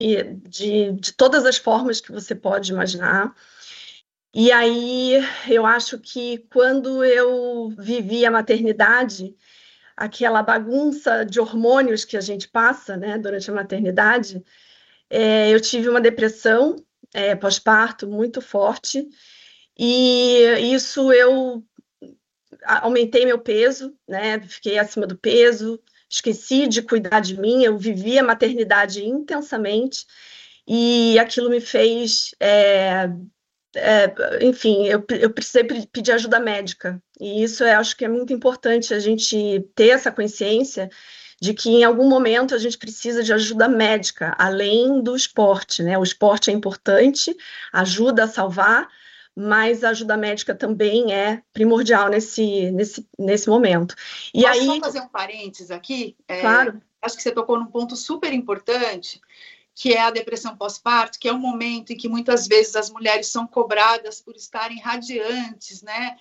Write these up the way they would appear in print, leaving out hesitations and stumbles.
e de todas as formas que você pode imaginar. E aí eu acho que quando eu vivi a maternidade, aquela bagunça de hormônios que a gente passa, né, durante a maternidade, eu tive uma depressão pós-parto muito forte, e isso eu aumentei meu peso, né, fiquei acima do peso, esqueci de cuidar de mim, eu vivi a maternidade intensamente, e aquilo me fez enfim, eu precisei pedir ajuda médica. E isso eu acho que é muito importante a gente ter essa consciência de que em algum momento a gente precisa de ajuda médica, além do esporte, né? O esporte é importante, ajuda a salvar, mas a ajuda médica também é primordial nesse momento. E Posso só aí, fazer um parênteses aqui? claro, Acho que você tocou num ponto super importante, que é a depressão pós-parto, que é um momento em que muitas vezes as mulheres são cobradas por estarem radiantes, né?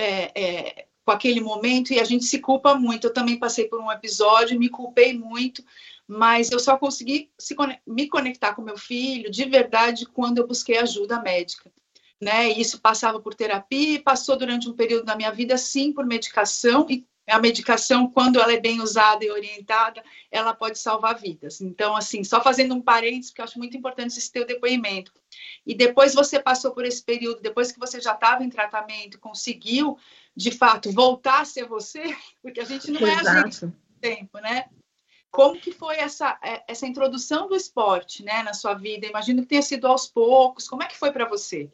Com aquele momento, e a gente se culpa muito. Eu também passei por um episódio, me culpei muito, mas eu só consegui me conectar com meu filho de verdade quando eu busquei ajuda médica. Né? E isso passava por terapia e passou durante um período da minha vida, sim, por medicação, e a medicação, quando ela é bem usada e orientada, ela pode salvar vidas. Então, assim, só fazendo um parênteses, porque eu acho muito importante esse teu depoimento. E depois você passou por esse período, depois que você já estava em tratamento, conseguiu, de fato, voltar a ser você, porque a gente não é a gente exato. no tempo, né? Como que foi essa introdução do esporte, né, na sua vida? Imagino que tenha sido aos poucos. Como é que foi para você?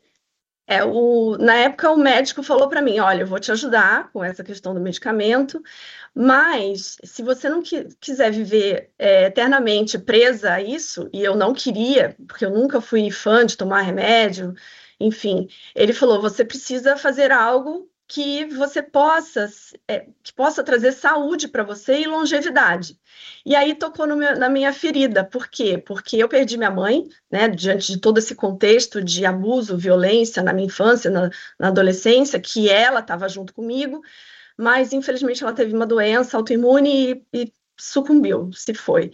Na época, o médico falou para mim: olha, eu vou te ajudar com essa questão do medicamento, mas se você não quiser viver eternamente presa a isso, e eu não queria, porque eu nunca fui fã de tomar remédio, enfim, ele falou: você precisa fazer algo que você que possa trazer saúde para você e longevidade. E aí tocou na minha ferida. Por quê? Porque eu perdi minha mãe, né, diante de todo esse contexto de abuso, violência na minha infância, na adolescência, que ela estava junto comigo, mas infelizmente ela teve uma doença autoimune e sucumbiu, se foi.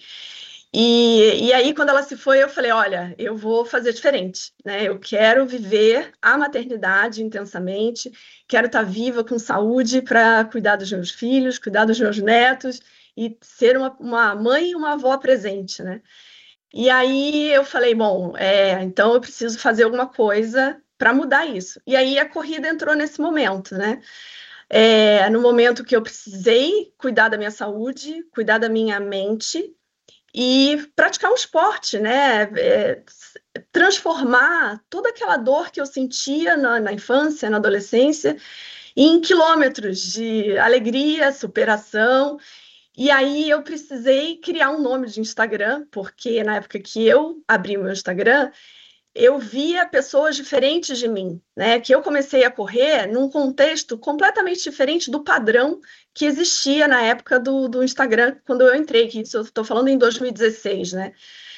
E aí, quando ela se foi, eu falei: olha, eu vou fazer diferente, né? Eu quero viver a maternidade intensamente, quero estar viva com saúde para cuidar dos meus filhos, cuidar dos meus netos e ser uma mãe e uma avó presente, né? E aí eu falei: bom, então eu preciso fazer alguma coisa para mudar isso. E aí a corrida entrou nesse momento, né? No momento que eu precisei cuidar da minha saúde, cuidar da minha mente e praticar um esporte, né? Transformar toda aquela dor que eu sentia na infância, na adolescência, em quilômetros de alegria, superação. E aí eu precisei criar um nome de Instagram, porque na época que eu abri o meu Instagram, eu via pessoas diferentes de mim, né? Que eu comecei a correr num contexto completamente diferente do padrão que existia na época do Instagram, quando eu entrei, que isso eu estou falando em 2016, né?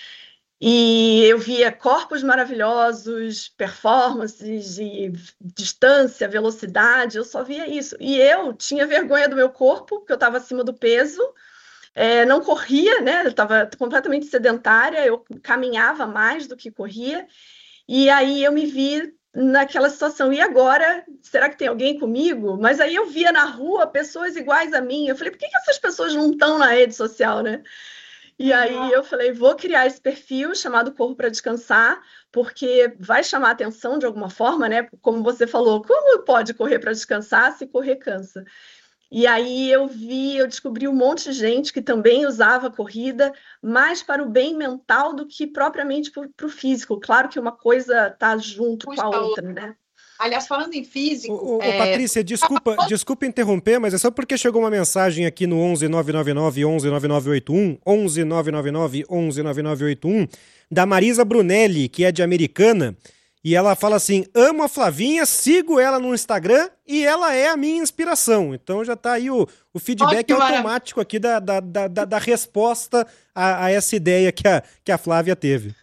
E eu via corpos maravilhosos, performances e distância, velocidade, eu só via isso. E eu tinha vergonha do meu corpo, porque eu estava acima do peso, não corria, né? Eu estava completamente sedentária, eu caminhava mais do que corria. E aí eu me vi naquela situação. E agora, será que tem alguém comigo? Mas aí eu via na rua pessoas iguais a mim. Eu falei: por que essas pessoas não estão na rede social, né? E aí eu falei: vou criar esse perfil chamado Corpo para Descansar, porque vai chamar a atenção de alguma forma, né? Como você falou, como pode correr para descansar se correr cansa? E aí eu descobri um monte de gente que também usava a corrida mais para o bem mental do que propriamente para o físico. Claro que uma coisa está junto com Puxa, a outra, né? aliás, falando em físico, Patrícia, desculpa interromper, mas é só porque chegou uma mensagem aqui no 11 999 11 9981, 11 999 11 9981, da Marisa Brunelli, que é de Americana, e ela fala assim: amo a Flavinha, sigo ela no Instagram e ela é a minha inspiração. Então já tá aí o feedback automático aqui da resposta a essa ideia que a Flávia teve.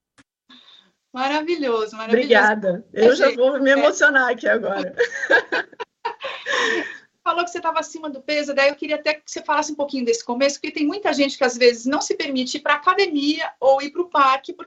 Maravilhoso, maravilhoso. Obrigada. Eu já vou me emocionar aqui agora. falou que você estava acima do peso, daí eu queria até que você falasse um pouquinho desse começo, porque tem muita gente que às vezes não se permite ir para a academia ou ir para o parque,